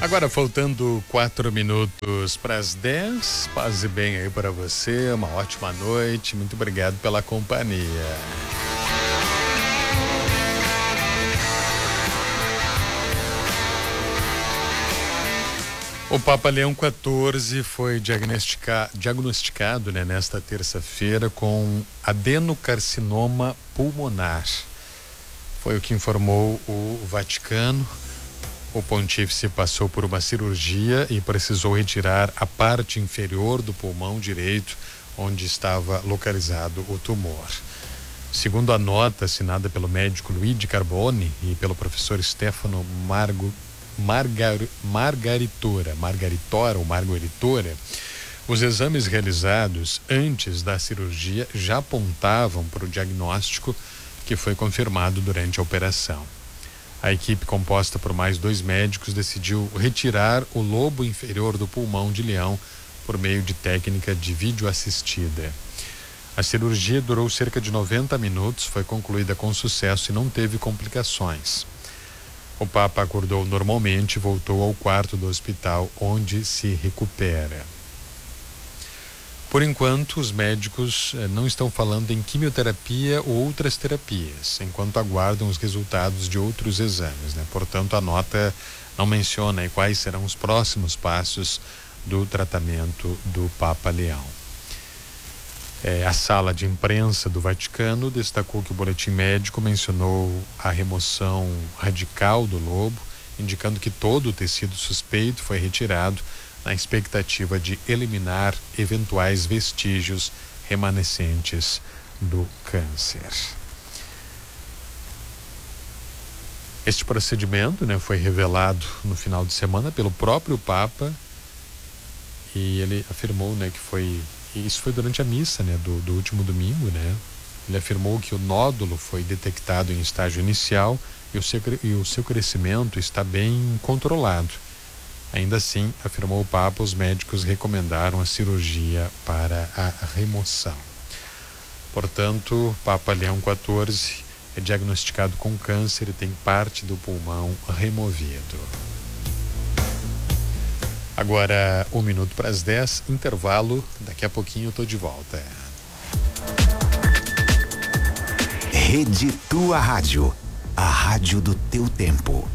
Agora faltando 4 minutos para as 10. Paz e bem aí para você, uma ótima noite, muito obrigado pela companhia. O Papa Leão XIV foi diagnosticado, nesta terça-feira com adenocarcinoma pulmonar. Foi o que informou o Vaticano. O pontífice passou por uma cirurgia e precisou retirar a parte inferior do pulmão direito, onde estava localizado o tumor. Segundo a nota assinada pelo médico Luigi Carboni e pelo professor Stefano Margaritora, os exames realizados antes da cirurgia já apontavam para o diagnóstico que foi confirmado durante a operação. A equipe, composta por mais 2 médicos, decidiu retirar o lobo inferior do pulmão de Leão por meio de técnica de videoassistida. A cirurgia durou cerca de 90 minutos, foi concluída com sucesso e não teve complicações. O Papa acordou normalmente e voltou ao quarto do hospital, onde se recupera. Por enquanto, os médicos não estão falando em quimioterapia ou outras terapias, enquanto aguardam os resultados de outros exames, Portanto, a nota não menciona quais serão os próximos passos do tratamento do Papa Leão. A sala de imprensa do Vaticano destacou que o boletim médico mencionou a remoção radical do lobo, indicando que todo o tecido suspeito foi retirado na expectativa de eliminar eventuais vestígios remanescentes do câncer. Este procedimento, foi revelado no final de semana pelo próprio Papa, e ele afirmou, isso foi durante a missa, do último domingo, Ele afirmou que o nódulo foi detectado em estágio inicial e o seu crescimento está bem controlado. Ainda assim, afirmou o Papa, os médicos recomendaram a cirurgia para a remoção. Portanto, Papa Leão XIV é diagnosticado com câncer e tem parte do pulmão removido. Agora, 1 minuto para as 10, intervalo, daqui a pouquinho eu tô de volta. Rede Tua Rádio, a rádio do teu tempo.